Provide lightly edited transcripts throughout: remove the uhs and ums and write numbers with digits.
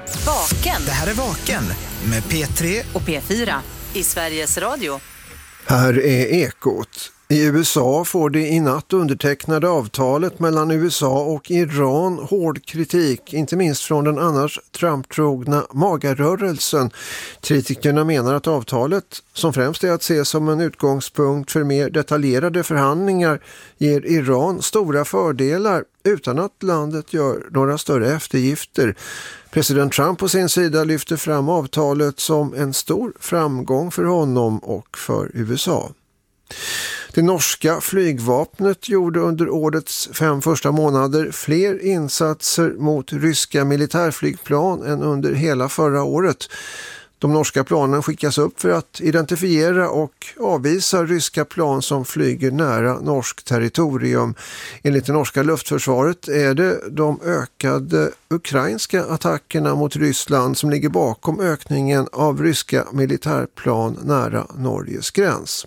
Vaken. Det här är Vaken med P3 och P4 i Sveriges Radio. Här är Ekot. I USA får det i natt undertecknade avtalet mellan USA och Iran hård kritik, inte minst från den annars Trump-trogna magarörelsen. Kritikerna menar att avtalet, som främst är att se som en utgångspunkt för mer detaljerade förhandlingar, ger Iran stora fördelar utan att landet gör några större eftergifter. President Trump på sin sida lyfter fram avtalet som en stor framgång för honom och för USA. Det norska flygvapnet gjorde under årets 5 första månader fler insatser mot ryska militärflygplan än under hela förra året. De norska planen skickas upp för att identifiera och avvisa ryska plan som flyger nära norsk territorium. Enligt det norska luftförsvaret är det de ökade ukrainska attackerna mot Ryssland som ligger bakom ökningen av ryska militärplan nära Norges gräns.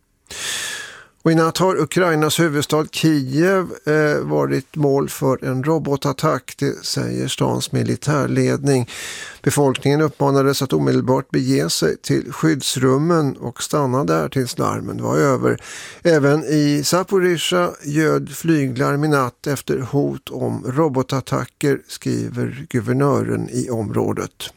Och i natt har Ukrainas huvudstad Kiev varit mål för en robotattack, det säger stans militärledning. Befolkningen uppmanades att omedelbart bege sig till skyddsrummen och stanna där tills larmen var över. Även i Zaporizjzja ljöd flyglarm i natt efter hot om robotattacker, skriver guvernören i området.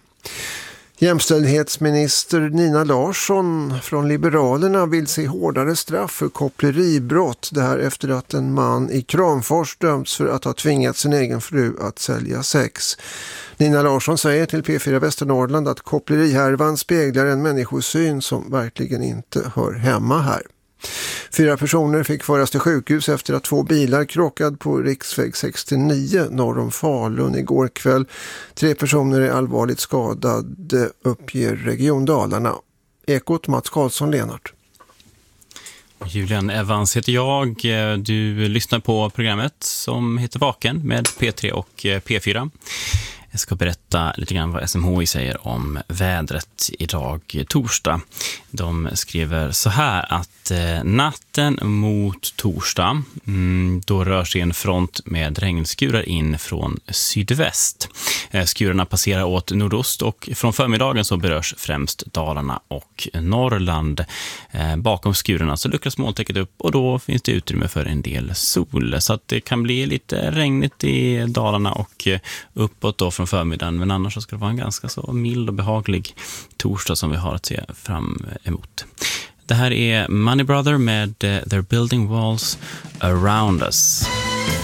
Jämställdhetsminister Nina Larsson från Liberalerna vill se hårdare straff för koppleribrott. Det här efter att en man i Kramfors dömts för att ha tvingat sin egen fru att sälja sex. Nina Larsson säger till P4 Västernorrland att kopplerihärvan speglar en människosyn som verkligen inte hör hemma här. 4 personer fick föras till sjukhus efter att 2 bilar krockade på riksväg 69 norr om Falun igår kväll. 3 personer är allvarligt skadade, uppger Region Dalarna. Ekot, Mats Karlsson, Lenart. Julian Evans heter jag. Du lyssnar på programmet som heter Vaken med P3 och P4. Jag ska berätta lite grann vad SMHI säger om vädret idag torsdag. De skriver så här att natten mot torsdag då rör sig en front med regnskurar in från sydväst. Skurarna passerar åt nordost och från förmiddagen så berörs främst Dalarna och Norrland. Bakom skurarna så luckras molntäcket upp och då finns det utrymme för en del sol. Så att det kan bli lite regnigt i Dalarna och uppåt då från förmiddagen. Men annars så ska det vara en ganska så mild och behaglig torsdag som vi har att se fram emot. Det här är Money Brother med They're Building Walls Around Us.